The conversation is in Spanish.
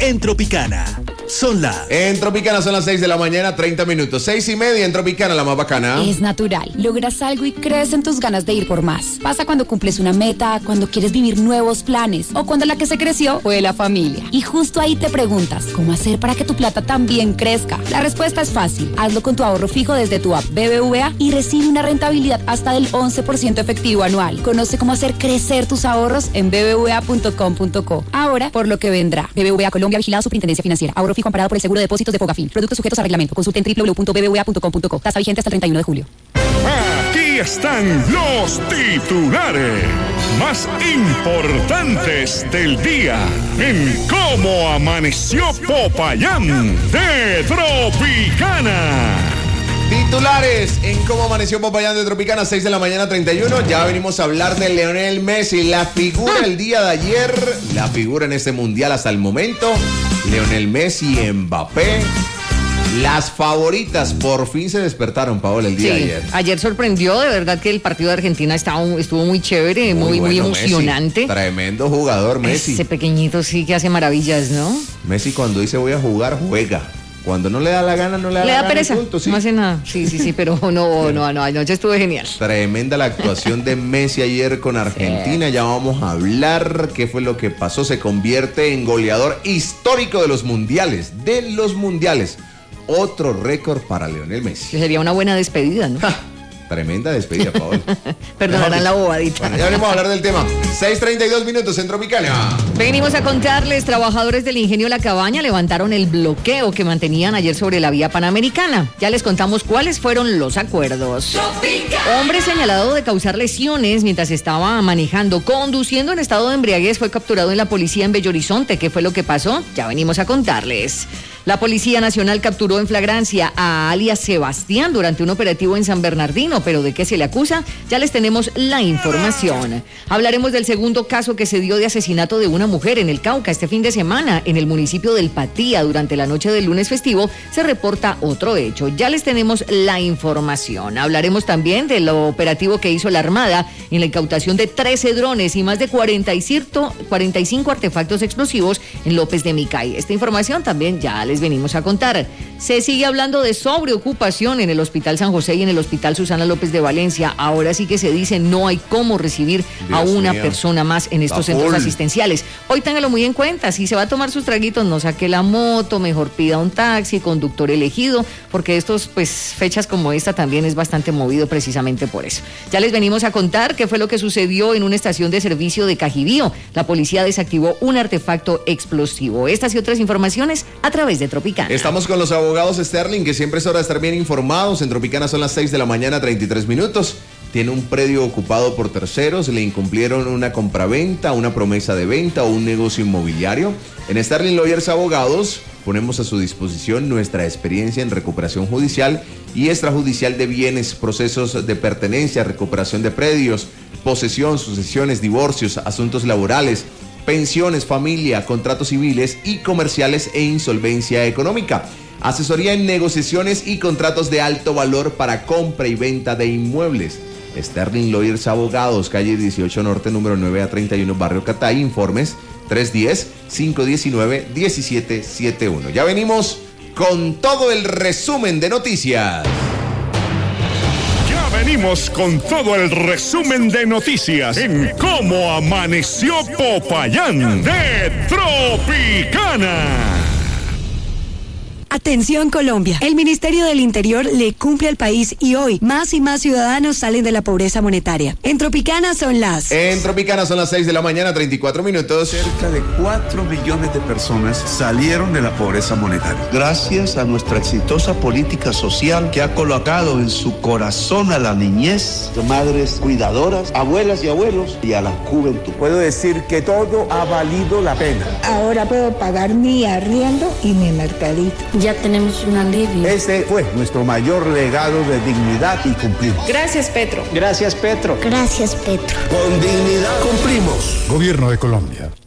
en Tropicana. En Tropicana son las 6 de la mañana, 30 minutos. 6:30 en Tropicana, la más bacana. Es natural. Logras algo y crecen tus ganas de ir por más. Pasa cuando cumples una meta, cuando quieres vivir nuevos planes o cuando la que se creció fue la familia. Y justo ahí te preguntas, ¿cómo hacer para que tu plata también crezca? La respuesta es fácil. Hazlo con tu ahorro fijo desde tu app BBVA y recibe una rentabilidad hasta del 11% efectivo anual. Conoce cómo hacer crecer tus ahorros en bbva.com.co. Ahora, por lo que vendrá. BBVA Colombia, vigilado Superintendencia Financiera. Ahorro fijo amparado por el seguro de depósitos de Fogafín. Productos sujetos a reglamento. Consulte en www.bbva.com.co. Tasa vigente hasta el 31 de julio. Aquí están los titulares más importantes del día en Cómo Amaneció Popayán de Tropicana. Titulares en Cómo Amaneció Popayán de Tropicana, 6 de la mañana, 31. Ya venimos a hablar de Lionel Messi, la figura el día de ayer, la figura en este mundial hasta el momento. Lionel Messi, Mbappé. Las favoritas por fin se despertaron, Paola, el día de ayer. Ayer sorprendió, de verdad que el partido de Argentina estuvo muy chévere, muy emocionante. Messi, tremendo jugador, Messi. Ese pequeñito sí que hace maravillas, ¿no? Messi cuando dice voy a jugar, juega. Cuando no le da la gana, no le da la gana. Le da pereza, punto, ¿sí? No hace nada. Sí, pero no, anoche estuvo genial. Tremenda la actuación de Messi ayer con Argentina. Ya vamos a hablar qué fue lo que pasó. Se convierte en goleador histórico de los mundiales. Otro récord para Lionel Messi. Que sería una buena despedida, ¿no? Tremenda despedida, Paola. Perdonarán la bobadita. Bueno, ya venimos a hablar del tema. 6:32 minutos en Tropicana. Venimos a contarles, trabajadores del Ingenio La Cabaña levantaron el bloqueo que mantenían ayer sobre la vía Panamericana. Ya les contamos cuáles fueron los acuerdos. Tropicana. Hombre señalado de causar lesiones mientras estaba conduciendo en estado de embriaguez, fue capturado en la policía en Bello Horizonte. ¿Qué fue lo que pasó? Ya venimos a contarles. La Policía Nacional capturó en flagrancia a alias Sebastián durante un operativo en San Bernardino, pero ¿de qué se le acusa? Ya les tenemos la información. Hablaremos del segundo caso que se dio de asesinato de una mujer en el Cauca este fin de semana, en el municipio del Patía. Durante la noche del lunes festivo se reporta otro hecho. Ya les tenemos la información. Hablaremos también del operativo que hizo la Armada en la incautación de 13 drones y más de 45 artefactos explosivos en López de Micay. Esta información también ya les venimos a contar. Se sigue hablando de sobreocupación en el Hospital San José y en el Hospital Susana López de Valencia. Ahora sí que se dice no hay cómo recibir a una persona más en estos centros asistenciales. Hoy téngalo muy en cuenta, si se va a tomar sus traguitos, no saque la moto, mejor pida un taxi, conductor elegido, porque fechas como esta también es bastante movido precisamente por eso. Ya les venimos a contar qué fue lo que sucedió en una estación de servicio de Cajibío. La policía desactivó un artefacto explosivo. Estas y otras informaciones a través de Tropicana. Estamos con los abogados Sterling, que siempre es hora de estar bien informados. En Tropicana son las 6 de la mañana, 33 minutos. Tiene un predio ocupado por terceros, le incumplieron una compraventa, una promesa de venta o un negocio inmobiliario. En Sterling Lawyers Abogados ponemos a su disposición nuestra experiencia en recuperación judicial y extrajudicial de bienes, procesos de pertenencia, recuperación de predios, posesión, sucesiones, divorcios, asuntos laborales, pensiones, familia, contratos civiles y comerciales e insolvencia económica. Asesoría en negociaciones y contratos de alto valor para compra y venta de inmuebles. Sterling Lawyers Abogados, calle 18 Norte, número 9A31, Barrio Catay. Informes 310-519-1771. Ya venimos con todo el resumen de noticias. Venimos con todo el resumen de noticias en Cómo Amaneció Popayán de Tropicana. Atención Colombia, el Ministerio del Interior le cumple al país y hoy más y más ciudadanos salen de la pobreza monetaria. En Tropicana son las 6 de la mañana, 34 minutos. Cerca de 4 millones de personas salieron de la pobreza monetaria. Gracias a nuestra exitosa política social que ha colocado en su corazón a la niñez, madres cuidadoras, abuelas y abuelos y a la juventud. Puedo decir que todo ha valido la pena. Ahora puedo pagar mi arriendo y mi mercadito. Ya tenemos un alivio. Este fue nuestro mayor legado de dignidad y cumplimos. Gracias, Petro. Gracias, Petro. Gracias, Petro. Con dignidad cumplimos. Gobierno de Colombia.